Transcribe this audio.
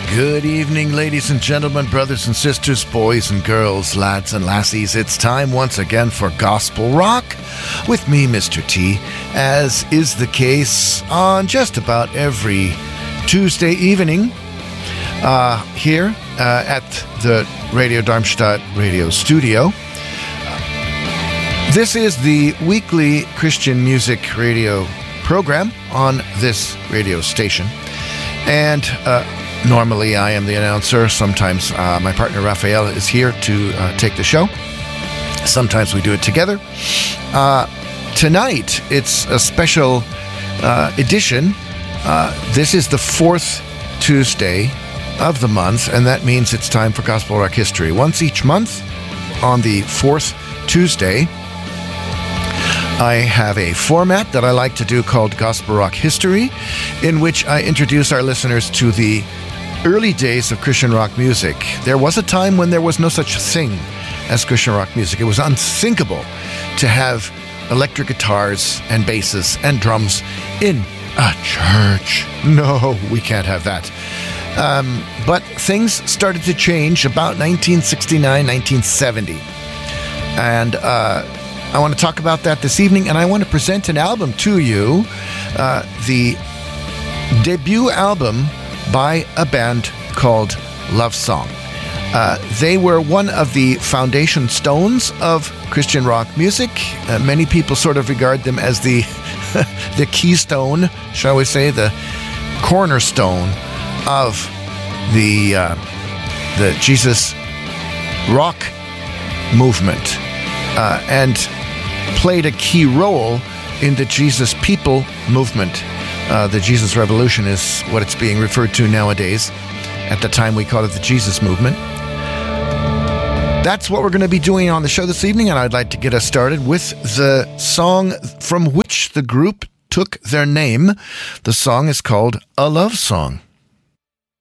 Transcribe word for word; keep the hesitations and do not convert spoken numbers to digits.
Good evening, ladies and gentlemen, brothers and sisters, boys and girls, lads and lassies. It's time once again for Gospel Rock with me, Mister T, as is the case on just about every Tuesday evening uh, here uh, at the Radio Darmstadt radio studio. This is the weekly Christian music radio program on this radio station. And uh, normally I am the announcer. Sometimes uh, my partner Raphael is here to uh, take the show. Sometimes we do it together. Uh, tonight, it's a special uh, edition. Uh, this is the fourth Tuesday of the month, and that means it's time for Gospel Rock History. Once each month, on the fourth Tuesday, I have a format that I like to do called Gospel Rock History, in which I introduce our listeners to the early days of Christian rock music. There was a time when there was no such thing as Christian rock music. It was unthinkable to have electric guitars and basses and drums in a church. No, we can't have that. Um, but things started to change about nineteen sixty-nine, nineteen seventy. And uh, I want to talk about that this evening, and I want to present an album to you, uh, the debut album by a band called Love Song. Uh, they were one of the foundation stones of Christian rock music. Uh, many people sort of regard them as the the keystone, shall we say, the cornerstone of the uh, the Jesus rock movement, uh, and played a key role in the Jesus People movement. Uh, the Jesus Revolution is what it's being referred to nowadays. At the time, we called it the Jesus Movement. That's what we're going to be doing on the show this evening, and I'd like to get us started with the song from which the group took their name. The song is called A Love Song.